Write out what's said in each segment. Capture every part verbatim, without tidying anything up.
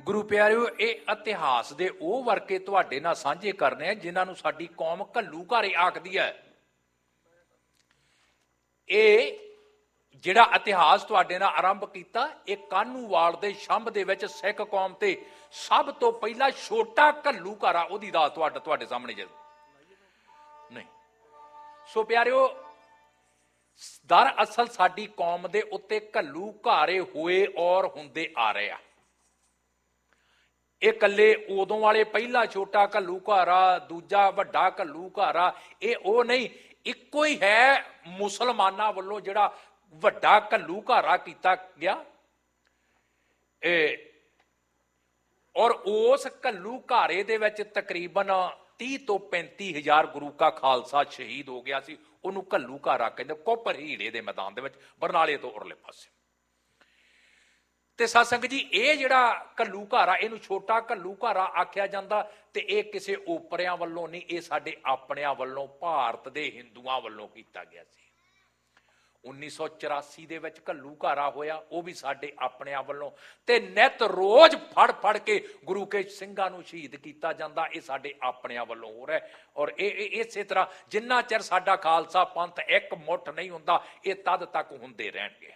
ਗੁਰੂ ਪਿਆਰਿਓ, ਇਹ ਇਤਿਹਾਸ ਦੇ ਉਹ ਵਰਕੇ ਤੁਹਾਡੇ ਨਾਲ ਸਾਂਝੇ ਕਰਨੇ ਆ ਜਿਨ੍ਹਾਂ ਨੂੰ ਸਾਡੀ ਕੌਮ ਘੱਲੂਘਾਰੇ ਆਖਦੀ ਹੈ। ਇਹ ਜਿਹੜਾ ਇਤਿਹਾਸ ਤੁਹਾਡੇ ਨਾਲ ਆਰੰਭ ਕੀਤਾ, ਇਹ ਕਾਹਨੂੰਵਾਲ ਦੇ ਛੰਭ ਦੇ ਵਿੱਚ ਸਿੱਖ ਕੌਮ ਤੇ ਸਭ ਤੋਂ ਪਹਿਲਾਂ ਛੋਟਾ ਘੱਲੂਘਾਰਾ ਉਹਦੀ ਦਾਤ ਤੁਹਾਡੇ ਤੁਹਾਡੇ ਸਾਹਮਣੇ ਜੇ ਨਹੀਂ। ਸੋ ਪਿਆਰਿਓ, ਦਰਅਸਲ ਸਾਡੀ ਕੌਮ ਦੇ ਉੱਤੇ ਘੱਲੂਘਾਰੇ ਹੋਏ ਔਰ ਹੁੰਦੇ ਆ ਰਹੇ ਆ। ਇਹ ਇਕੱਲੇ ਉਦੋਂ ਵਾਲੇ ਪਹਿਲਾ ਛੋਟਾ ਘੱਲੂਘਾਰਾ, ਦੂਜਾ ਵੱਡਾ ਘੱਲੂਘਾਰਾ, ਇਹ ਉਹ ਨਹੀਂ, ਇੱਕੋ ਹੀ ਹੈ ਮੁਸਲਮਾਨਾਂ ਵੱਲੋਂ ਜਿਹੜਾ ਵੱਡਾ ਘੱਲੂਘਾਰਾ ਕੀਤਾ ਗਿਆ। ਇਹ ਔਰ ਉਸ ਘੱਲੂਘਾਰੇ ਦੇ ਵਿੱਚ ਤਕਰੀਬਨ ਤੀਹ ਤੋਂ ਪੈਂਤੀ ਹਜ਼ਾਰ ਗੁਰੂ ਕਾ ਖਾਲਸਾ ਸ਼ਹੀਦ ਹੋ ਗਿਆ ਸੀ। ਉਹਨੂੰ ਘੱਲੂਘਾਰਾ ਕਹਿੰਦੇ, ਕੋਪਰ ਹੀੜੇ ਦੇ ਮੈਦਾਨ ਦੇ ਵਿੱਚ, ਬਰਨਾਲੇ ਤੋਂ ਉਰਲੇ ਪਾਸੇ। ਤੇ ਸਾਧ ਸੰਗਤ ਜੀ, ਇਹ ਜਿਹੜਾ ਘੱਲੂਘਾਰਾ, ਇਹਨੂੰ ਛੋਟਾ ਘੱਲੂਘਾਰਾ ਆਖਿਆ ਜਾਂਦਾ। ਤੇ ਇਹ ਕਿਸੇ ਓਪਰਿਆਂ ਵੱਲੋਂ ਨਹੀਂ, ਇਹ ਸਾਡੇ ਆਪਣਿਆਂ ਵੱਲੋਂ, ਭਾਰਤ ਦੇ ਹਿੰਦੂਆਂ ਵੱਲੋਂ ਕੀਤਾ ਗਿਆ ਸੀ। ਉੱਨੀ ਸੌ ਚੁਰਾਸੀ ਦੇ ਵਿੱਚ ਘੱਲੂਘਾਰਾ ਹੋਇਆ, ਉਹ ਵੀ ਸਾਡੇ ਆਪਣਿਆਂ ਵੱਲੋਂ। ਤੇ ਨਿਤ ਰੋਜ਼ ਫੜ ਫੜ ਕੇ ਗੁਰੂ ਕੇ ਸਿੰਘਾਂ ਨੂੰ ਸ਼ਹੀਦ ਕੀਤਾ ਜਾਂਦਾ, ਇਹ ਸਾਡੇ ਆਪਣਿਆਂ ਵੱਲੋਂ ਹੋ ਰਿਹਾ। ਔਰ ਇਹ ਇਸੇ ਤਰ੍ਹਾਂ ਜਿੰਨਾ ਚਿਰ ਸਾਡਾ ਖਾਲਸਾ ਪੰਥ ਇੱਕ ਮੁੱਠ ਨਹੀਂ ਹੁੰਦਾ, ਇਹ ਤਦ ਤੱਕ ਹੁੰਦੇ ਰਹਿਣਗੇ।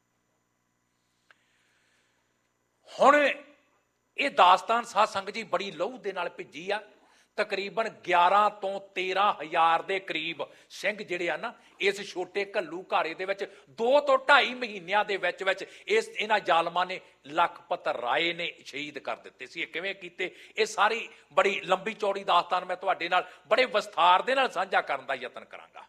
ਹੁਣ ਇਹ ਦਾਸਤਾਨ ਸਾਧ ਸੰਗਤ ਜੀ ਬੜੀ ਲਹੂ ਦੇ ਨਾਲ ਭਿੱਜੀ ਆ। ਤਕਰੀਬਨ ਗਿਆਰਾਂ ਤੋਂ ਤੇਰਾਂ ਹਜ਼ਾਰ ਦੇ ਕਰੀਬ ਸਿੰਘ ਜਿਹੜੇ ਆ ਨਾ, ਇਸ ਛੋਟੇ ਘੱਲੂਘਾਰੇ ਦੇ ਵਿੱਚ ਦੋ ਤੋਂ ਢਾਈ ਮਹੀਨਿਆਂ ਦੇ ਵਿੱਚ ਵਿੱਚ ਇਸ ਇਹਨਾਂ ਜ਼ਾਲਮਾਂ ਨੇ ਲਖਪਤ ਰਾਏ ਨੇ ਸ਼ਹੀਦ ਕਰ ਦਿੱਤੇ ਸੀ। ਇਹ ਕਿਵੇਂ ਕੀਤੇ, ਇਹ ਸਾਰੀ ਬੜੀ ਲੰਬੀ ਚੌੜੀ ਦਾਸਤਾਨ ਮੈਂ ਤੁਹਾਡੇ ਨਾਲ ਬੜੇ ਵਿਸਥਾਰ ਦੇ ਨਾਲ ਸਾਂਝਾ ਕਰਨ ਦਾ ਯਤਨ ਕਰਾਂਗਾ।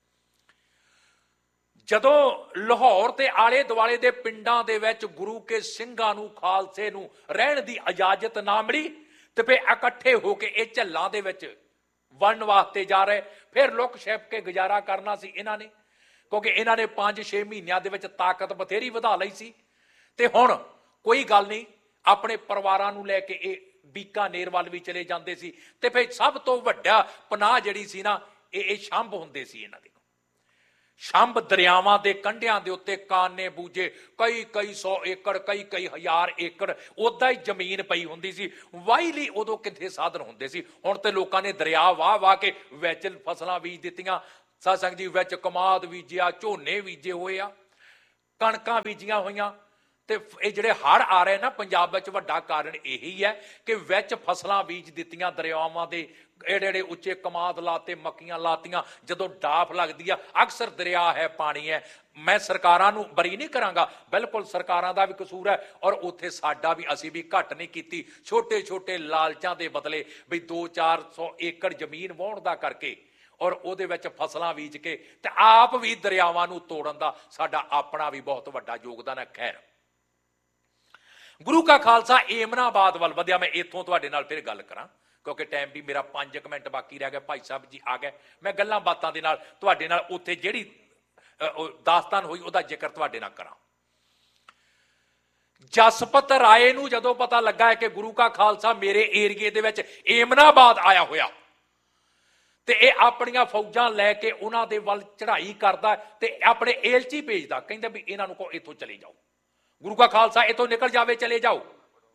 ਜਦੋਂ ਲਾਹੌਰ ਤੇ ਆਲੇ ਦੁਆਲੇ ਦੇ ਪਿੰਡਾਂ ਦੇ ਵਿੱਚ ਗੁਰੂ ਕੇ ਸਿੰਘਾਂ ਨੂੰ, ਖਾਲਸੇ ਨੂੰ ਰਹਿਣ ਦੀ ਇਜਾਜ਼ਤ ਨਾ ਮਿਲੀ, ਤੇ ਫਿਰ ਇਕੱਠੇ ਹੋ ਕੇ ਇਹ ਝੱਲਾਂ ਦੇ ਵਿੱਚ ਵੜਨ ਵਾਸਤੇ ਜਾ ਰਹੇ। ਫਿਰ ਲੁਕ ਛਿਪ ਕੇ ਗੁਜ਼ਾਰਾ ਕਰਨਾ ਸੀ ਇਹਨਾਂ ਨੇ, ਕਿਉਂਕਿ ਇਹਨਾਂ ਨੇ ਪੰਜ ਛੇ ਮਹੀਨਿਆਂ ਦੇ ਵਿੱਚ ਤਾਕਤ ਬਥੇਰੀ ਵਧਾ ਲਈ ਸੀ। ਤੇ ਹੁਣ ਕੋਈ ਗੱਲ ਨਹੀਂ, ਆਪਣੇ ਪਰਿਵਾਰਾਂ ਨੂੰ ਲੈ ਕੇ ਇਹ ਬੀਕਾਨੇਰ ਵੱਲ ਵੀ ਚਲੇ ਜਾਂਦੇ ਸੀ। ਤੇ ਫਿਰ ਸਭ ਤੋਂ ਵੱਡਾ ਪਨਾਹ ਜਿਹੜੀ ਸੀ ਨਾ, ਇਹ ਇਹ ਛੰਭ ਹੁੰਦੇ ਸੀ ਇਹਨਾਂ ਦੇ। ਛੰਭ ਦਰਿਆਵਾਂ ਦੇ ਕੰਢਿਆਂ ਦੇ ਉੱਤੇ ਕਾਨੇ ਬੂਝੇ, ਕਈ ਕਈ ਸੌ ਏਕੜ, ਕਈ ਕਈ ਹਜ਼ਾਰ ਏਕੜ ਉਦਾਂ ਹੀ ਜ਼ਮੀਨ ਪਈ ਹੁੰਦੀ ਸੀ। ਵਾਹੀ ਲਈ ਉਦੋਂ ਕਿੱਥੇ ਸਾਧਨ ਹੁੰਦੇ ਸੀ। ਹੁਣ ਤੇ ਲੋਕਾਂ ਨੇ ਦਰਿਆ ਵਾਹ ਵਾਹ ਕੇ ਵਿੱਚ ਫਸਲਾਂ ਬੀਜ ਦਿੱਤੀਆਂ। ਸਾਧ ਸੰਗਤ ਜੀ, ਵਿੱਚ ਕਮਾਦ ਬੀਜਿਆ, ਝੋਨੇ ਬੀਜੇ ਹੋਏ ਆ, ਕਣਕਾਂ ਬੀਜੀਆਂ ਹੋਈਆਂ। ਤੇ ਇਹ ਜਿਹੜੇ ਹੜ੍ਹ ਆ ਰਹੇ ਨਾ ਪੰਜਾਬ ਵਿੱਚ, ਵੱਡਾ ਕਾਰਨ ਇਹੀ ਹੈ ਕਿ ਵਿੱਚ ਫਸਲਾਂ ਬੀਜ ਦਿੱਤੀਆਂ ਦਰਿਆਵਾਂ ਦੇ, ਏਡੇ ਏਡੇ ਉੱਚੇ ਕਮਾਦ ਲਾਤੇ, ਮੱਕੀਆਂ ਲਾਤੀਆਂ। ਜਦੋਂ ਡਾਫ ਲੱਗਦੀ ਆ, ਅਕਸਰ ਦਰਿਆ ਹੈ, ਪਾਣੀ ਹੈ। ਮੈਂ ਸਰਕਾਰਾਂ ਨੂੰ ਬਰੀ ਨਹੀਂ ਕਰਾਂਗਾ, ਬਿਲਕੁਲ ਸਰਕਾਰਾਂ ਦਾ ਵੀ ਕਸੂਰ ਹੈ, ਔਰ ਉੱਥੇ ਸਾਡਾ ਵੀ, ਅਸੀਂ ਵੀ ਘੱਟ ਨਹੀਂ ਕੀਤੀ। ਛੋਟੇ ਛੋਟੇ ਲਾਲਚਾਂ ਦੇ ਬਦਲੇ ਵੀ ਦੋ ਚਾਰ ਸੌ ਏਕੜ ਜ਼ਮੀਨ ਵਾਹੁਣ ਦਾ ਕਰਕੇ, ਔਰ ਉਹਦੇ ਵਿੱਚ ਫਸਲਾਂ ਬੀਜ ਕੇ, ਤੇ ਆਪ ਵੀ ਦਰਿਆਵਾਂ ਨੂੰ ਤੋੜਨ ਦਾ ਸਾਡਾ ਆਪਣਾ ਵੀ ਬਹੁਤ ਵੱਡਾ ਯੋਗਦਾਨ ਹੈ। ਖੈਰ, ਗੁਰੂ ਕਾ ਖਾਲਸਾ ਏਮਨਾਬਾਦ ਵੱਲ ਵਧਿਆ। ਮੈਂ ਇੱਥੋਂ ਤੁਹਾਡੇ ਨਾਲ ਫਿਰ ਗੱਲ ਕਰਾਂ, ਕਿਉਂਕਿ ਟਾਈਮ ਵੀ ਮੇਰਾ ਪੰਜ ਕੁ ਮਿੰਟ ਬਾਕੀ ਰਹਿ ਗਿਆ। ਭਾਈ ਸਾਹਿਬ ਜੀ ਆ ਗਏ, ਮੈਂ ਗੱਲਾਂ ਬਾਤਾਂ ਦੇ ਨਾਲ ਤੁਹਾਡੇ ਨਾਲ ਉੱਥੇ ਜਿਹੜੀ ਦਾਸਤਾਨ ਹੋਈ ਉਹਦਾ ਜ਼ਿਕਰ ਤੁਹਾਡੇ ਨਾਲ ਕਰਾਂ। ਜਸਪਤ ਰਾਏ ਨੂੰ ਜਦੋਂ ਪਤਾ ਲੱਗਾ ਹੈ ਕਿ ਗੁਰੂ ਕਾ ਖਾਲਸਾ ਮੇਰੇ ਏਰੀਏ ਦੇ ਵਿੱਚ ਏਮਨਾਬਾਦ ਆਇਆ ਹੋਇਆ, ਤੇ ਇਹ ਆਪਣੀਆਂ ਫੌਜਾਂ ਲੈ ਕੇ ਉਹਨਾਂ ਦੇ ਵੱਲ ਚੜ੍ਹਾਈ ਕਰਦਾ, ਤੇ ਆਪਣੇ ਏਲਚੀ ਭੇਜਦਾ, ਕਹਿੰਦਾ ਵੀ ਇਹਨਾਂ ਨੂੰ ਕਹੋ ਇੱਥੋਂ ਚਲੇ ਜਾਓ, ਗੁਰੂ ਕਾ ਖਾਲਸਾ ਇੱਥੋਂ ਨਿਕਲ ਜਾਵੇ, ਚਲੇ ਜਾਓ।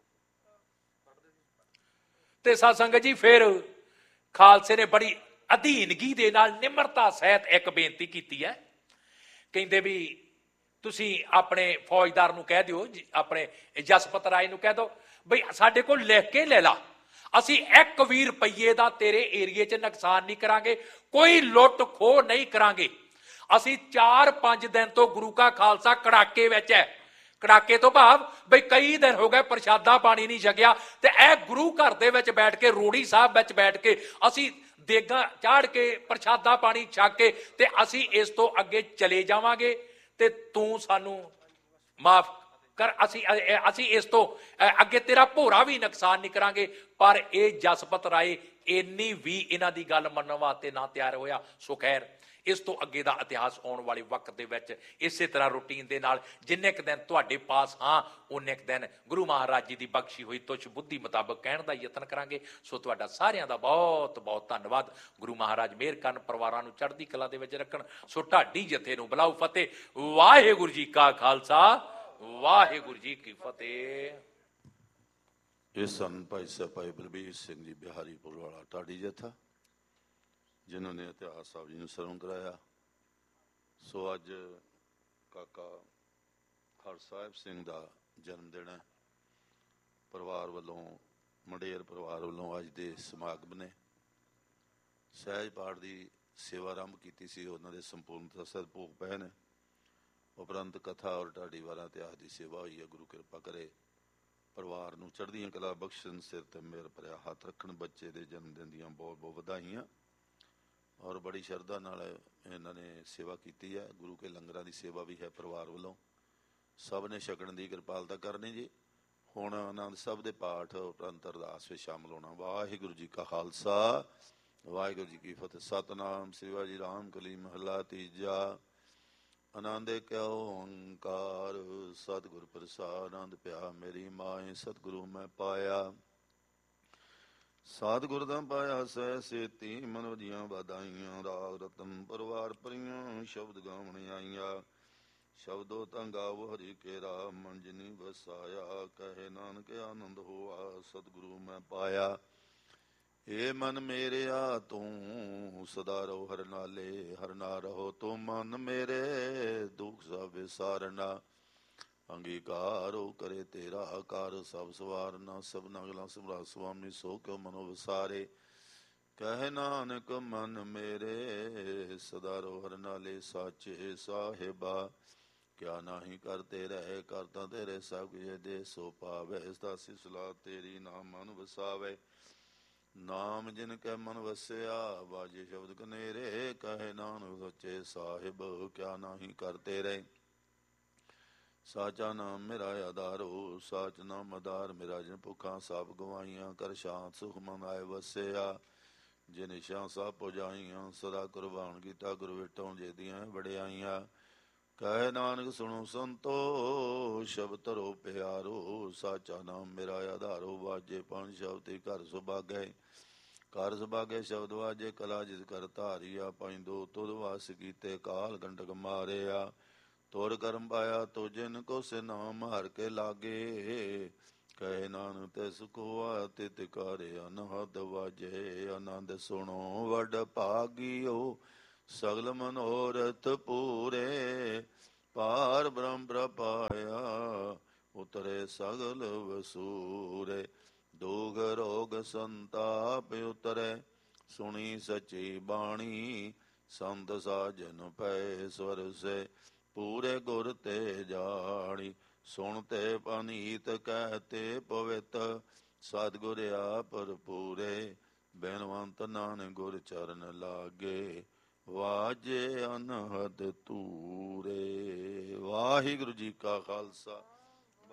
ਤੇ ਸਾਧ ਸੰਗਤ ਜੀ, ਫਿਰ ਖਾਲਸੇ ਨੇ ਬੜੀ ਅਧੀਨਗੀ ਦੇ ਨਾਲ, ਨਿਮਰਤਾ ਸਹਿਤ ਇੱਕ ਬੇਨਤੀ ਕੀਤੀ ਹੈ। ਕਹਿੰਦੇ ਵੀ ਤੁਸੀਂ ਆਪਣੇ ਫੌਜਦਾਰ ਨੂੰ ਕਹਿ ਦਿਓ, ਆਪਣੇ ਜਸਪਤ ਰਾਏ ਨੂੰ ਕਹਿ ਦਿਓ, ਬਈ ਸਾਡੇ ਕੋਲ ਲਿਖ ਕੇ ਲੈ ਲਾ, ਅਸੀਂ ਇੱਕ ਵੀ ਰੁਪਈਏ ਦਾ ਤੇਰੇ ਏਰੀਏ 'ਚ ਨੁਕਸਾਨ ਨਹੀਂ ਕਰਾਂਗੇ, ਕੋਈ ਲੁੱਟ ਖੋਹ ਨਹੀਂ ਕਰਾਂਗੇ। ਅਸੀਂ ਚਾਰ ਪੰਜ ਦਿਨ ਤੋਂ ਗੁਰੂ ਕਾ ਖਾਲਸਾ ਕੜਾਕੇ ਵਿੱਚ ਹੈ। ਕੜਾਕੇ ਤੋਂ ਭਾਵ ਬਈ ਕਈ ਦਿਨ ਹੋ ਗਏ ਪ੍ਰਸ਼ਾਦਾ ਪਾਣੀ ਨਹੀਂ ਛਕਿਆ, ਤੇ ਇਹ ਗੁਰੂ ਘਰ ਦੇ ਵਿੱਚ ਬੈਠ ਕੇ, ਰੋੜੀ ਸਾਹਿਬ ਵਿੱਚ ਬੈਠ ਕੇ ਅਸੀਂ ਦੇਗਾਂ ਚਾੜ ਕੇ, ਪ੍ਰਸ਼ਾਦਾ ਪਾਣੀ ਛਕ ਕੇ, ਤੇ ਅਸੀਂ ਇਸ ਤੋਂ ਅੱਗੇ ਚਲੇ ਜਾਵਾਂਗੇ, ਤੇ ਤੂੰ ਸਾਨੂੰ ਮਾਫ ਕਰ, ਅਸੀਂ ਅਸੀਂ ਇਸ ਤੋਂ ਅੱਗੇ ਤੇਰਾ ਭੋਰਾ ਵੀ ਨੁਕਸਾਨ ਨਹੀਂ ਕਰਾਂਗੇ। ਪਰ ਇਹ ਜਸਪਤ ਰਾਏ ਇੰਨੀ ਵੀ ਇਹਨਾਂ ਦੀ ਗੱਲ ਮੰਨਣ ਵਾਸਤੇ ਨਾ ਤਿਆਰ ਹੋਇਆ। ਸੋ ਖੈਰ, ਇਸ ਤੋਂ ਅੱਗੇ ਦਾ ਇਤਿਹਾਸ ਆਉਣ ਵਾਲੇ ਵਕਤ ਦੇ ਵਿੱਚ ਇਸੇ ਤਰ੍ਹਾਂ ਰੂਟੀਨ ਦੇ ਨਾਲ, ਜਿੰਨੇ ਕੁ ਦਿਨ ਤੁਹਾਡੇ ਪਾਸ ਹਾਂ, ਉਨੇ ਕੁ ਦਿਨ ਗੁਰੂ ਮਹਾਰਾਜ ਜੀ ਦੀ ਬਖਸ਼ੀ ਹੋਈ ਤੁਛ ਬੁੱਧੀ ਮੁਤਾਬਕ ਕਹਿਣ ਦਾ ਯਤਨ ਕਰਾਂਗੇ। ਸੋ ਤੁਹਾਡਾ ਸਾਰਿਆਂ ਦਾ ਬਹੁਤ ਬਹੁਤ ਧੰਨਵਾਦ। ਗੁਰੂ ਮਹਾਰਾਜ ਮਿਹਰ ਕਰਨ, ਪਰਿਵਾਰਾਂ ਨੂੰ ਚੜ੍ਹਦੀ ਕਲਾ ਦੇ ਵਿੱਚ ਰੱਖਣ। ਸੋ ਢਾਡੀ ਜਥੇ ਨੂੰ ਬਲਾਉ ਫਤਿਹ। ਵਾਹਿਗੁਰੂ ਜੀ ਕਾ ਖਾਲਸਾ, ਵਾਹਿਗੁਰੂ ਜੀ ਕੀ ਫਤਿਹ। ਇਹ ਸਨ ਭਾਈ ਸਾਹਿਬ ਭਾਈ ਬਲਬੀਰ ਸਿੰਘ ਜੀ ਬਿਹਾਰੀਪੁਰ ਵਾਲਾ ਢਾਡੀ ਜਥਾ, ਜਿਨ੍ਹਾਂ ਨੇ ਇਤਿਹਾਸ ਸਾਹਿਬ ਜੀ ਨੂੰ ਸਰਵਣ ਕਰਾਇਆ। ਸੋ ਅੱਜ ਕਾਕਾ ਹਰਸਾਹਿਬ ਸਿੰਘ ਦਾ ਜਨਮ ਦਿਨ ਹੈ। ਪਰਿਵਾਰ ਵੱਲੋਂ, ਮੰਡੇਰ ਪਰਿਵਾਰ ਵੱਲੋਂ ਅੱਜ ਦੇ ਸਮਾਗਮ ਨੇ। ਸਹਿਜ ਪਾਠ ਦੀ ਸੇਵਾ ਆਰੰਭ ਕੀਤੀ ਸੀ, ਉਹਨਾਂ ਦੇ ਸੰਪੂਰਨਤਾ ਸਿਰ ਭੋਗ ਪਏ ਨੇ। ਉਪਰੰਤ ਕਥਾ ਔਰ ਢਾਡੀ ਵਾਰਾਂ ਇਤਿਹਾਸ ਦੀ ਸੇਵਾ ਹੋਈ ਹੈ। ਗੁਰੂ ਕਿਰਪਾ ਕਰੇ, ਪਰਿਵਾਰ ਨੂੰ ਚੜ੍ਹਦੀਆਂ ਕਲਾ ਬਖਸ਼ਣ, ਸਿਰ ਤੇ ਮਿਹਰ ਭਰਿਆ ਹੱਥ ਰੱਖਣ। ਬੱਚੇ ਦੇ ਜਨਮ ਦਿਨ ਦੀਆਂ ਬਹੁਤ ਬਹੁਤ ਵਧਾਈਆਂ। ਔਰ ਬੜੀ ਸ਼ਰਧਾ ਨਾਲ ਇਹਨਾਂ ਨੇ ਸੇਵਾ ਕੀਤੀ ਹੈ। ਗੁਰੂ ਕੇ ਲੰਗਰਾਂ ਦੀ ਸੇਵਾ ਵੀ ਹੈ ਪਰਿਵਾਰ ਵੱਲੋਂ। ਸਭ ਨੇ ਛਕਣ ਦੀ ਕਿਰਪਾਲਤਾ ਕਰਨੀ ਜੀ। ਹੁਣ ਆਨੰਦ ਸਾਹਿਬ ਦੇ ਪਾਠ ਉਪਰੰਤ ਅਰਦਾਸ ਵਿੱਚ ਸ਼ਾਮਲ ਹੋਣਾ। ਵਾਹਿਗੁਰੂ ਜੀ ਕਾ ਖਾਲਸਾ, ਵਾਹਿਗੁਰੂ ਜੀ ਕੀ ਫਤਿਹ। ਸਤਨਾਮ ਸ੍ਰੀ ਵਾਹਿ ਜੀ ਰਾਮ ਕਲੀ ਮਹੱਲਾ ਤੀਜਾ। ਆਨੰਦ ਕਿਉ ਓੰਕਾਰ ਸਤਿਗੁਰ ਪ੍ਰਸਾਦ, ਆਨੰਦ ਪਿਆ ਮੇਰੀ ਮਾਏ ਸਤਿਗੁਰੂ ਮੈਂ ਪਾਇਆ। ਸਤਿਗੁਰ ਦਾ ਪਾਇਆ ਸਹਿ ਸੇਤੀ, ਮਨ ਵਜੀਆਂ ਵਧਾਈਆਂ। ਰਾਗ ਰਤਨ ਪਰਵਾਰ ਭਰੀਆਂ, ਸ਼ਬਦ ਗਾਵਣ ਆਈਆਂ। ਸ਼ਬਦੋ ਤਾਂ ਗਾਵੋ ਹਰੀ ਕੇਰਾ, ਮਨ ਜਿਨੀ ਵਸਾਇਆ। ਕਹੇ ਨਾਨਕ ਆਨੰਦ ਹੋਆ, ਸਤਿਗੁਰੂ ਮੈਂ ਪਾਇਆ। ਏ ਮਨ ਮੇਰਿਆ ਤੂੰ ਸਦਾ ਰਹੋ ਹਰ ਨਾਲੇ, ਹਰ ਨਾਲ ਰਹੋ ਤੂੰ ਮਨ ਮੇਰੇ, ਦੁੱਖ ਸਭ ਵਿਸਾਰਨਾ। ਅੰਗੀਕਾਰੋ ਕਰੇ ਤੇਰਾ ਆਕਾਰ, ਸਭ ਸਵਾਰਨਾ। ਸਭਨਾ ਗਲਾ ਸਮਰਾ ਸੁਆਮੀ, ਸੋ ਕਿਉ ਮਨੋ ਵਿਸਾਰੇ। ਕਹਿ ਨਾਨਕ ਮਨ ਮੇਰੇ, ਸਦਾ ਰਹੋ ਹਰ ਨਾਲੇ। ਸਾਚੇ ਸਾਹਿਬਾ ਕਿਆ ਨਾਹੀ ਕਰਤੇ ਰਹੇ, ਕਰਤਾ ਤੇਰੇ ਸਭ ਕੁਝ ਦੇ ਸੋ ਪਾਵੇ। ਦਾਸੀ ਸਲਾਹ ਤੇਰੀ ਨਾਮ ਮਨ ਵਸਾਵੇ। ਨਾਮ ਜਿਨ ਕੈ ਮਨ ਵਸਿਆ, ਬਾਜੇ ਸ਼ਬਦ ਕਨੇਰੇ। ਕਹੇ ਨਾਨਕ ਸੱਚੇ ਸਾਹਿਬ ਕਿਆ ਨਾਹੀ ਕਰਤੇ ਰਹੇ। ਸਾਚਾ ਨਾਮ ਮੇਰਾ ਆਧਾਰੋ, ਸਾਚ ਨਾਮ ਆਧਾਰ ਮੇਰਾ। ਜਿਨ ਭੁੱਖਾਂ ਸਭ ਗਵਾਈਆਂ, ਕਰ ਸ਼ਾਂਤ ਸੁਖ ਮਨ ਆਏ ਵਸਿਆ। ਜਿਨ ਇਛਾਂ ਸਭ ਪੁਜਾਈਆਂ, ਸਦਾ ਕੁਰਬਾਨ ਕੀਤਾ ਗੁਰ ਵਿਟੋਂ ਜੇਦੀਆਂ ਵਡਿਆਈਆਂ। ਕਹੇ ਨਾਨਕ ਸੁਣੋ ਸੰਤੋ, ਸ਼ਬਦ ਧਰੋ ਪਿਆਰੋ। ਸਾਚਾ ਨਾਮ ਮੇਰਾ ਆਧਾਰੋ, ਵਾਜੇ ਪੰਜ ਸ਼ਬਦ ਘਰ ਸੁਭਾਗੈ। ਘਰ ਸੁਭਾਗੈ ਸ਼ਬਦ ਵਾਜੇ, ਕਲਾ ਜਿਸ ਕਰ ਧਾਰੀਆ। ਪੈਂਦੋ ਤੁਧ ਵਾਸ ਕੀਤੇ, ਕਾਲ ਕੰਟਕ ਮਾਰਿਆ। ਤੁਰ ਕਰਮ ਪਾਇਆ ਤੋ ਜਿਨ ਕੋ ਸੇ ਨਾਮ ਹਰ ਕੇ ਲਾਗੇ। ਕਹੇ ਨਾਨਕ ਤੈ ਸੁਖ ਹੋਆ, ਤਿਤ ਕਾਰੇ ਅਨਹਦ ਵਾਜੇ। ਆਨੰਦ ਸੁਣੋ ਵਡ ਭਾਗਿਓ, ਸਗਲ ਮਨੋਰਥ ਪੂਰੇ। ਪਾਰ ਬ੍ਰਹਮ ਪ੍ਰਪਾਇਆ, ਉਤਰੇ ਸਗਲ ਵਸੂਰੇ। ਦੁਖ ਰੋਗ ਸੰਤਾਪ ਉਤਰੇ, ਸੁਣੀ ਸਚੀ ਬਾਣੀ। ਸੰਤ ਸਾਜਨ ਪੈ ਸਵਰਸੇ, ਪੂਰੇ ਗੁਰ ਤੇ ਜਾਣੀ। ਸੁਣ ਤੇ ਪਨੀਤ ਕਹਿਤੇ ਪਵਿੱਤ, ਸਤਿਗੁਰ ਆਪਰ ਪੂਰੇ। ਬੇਨਵੰਤ ਨਾਨਕ ਗੁਰ ਚਰਨ ਲਾਗੇ, ਵਾਜੇ ਅਨਹਦ ਤੂਰੇ। ਵਾਹਿਗੁਰੂ ਜੀ ਕਾ ਖਾਲਸਾ,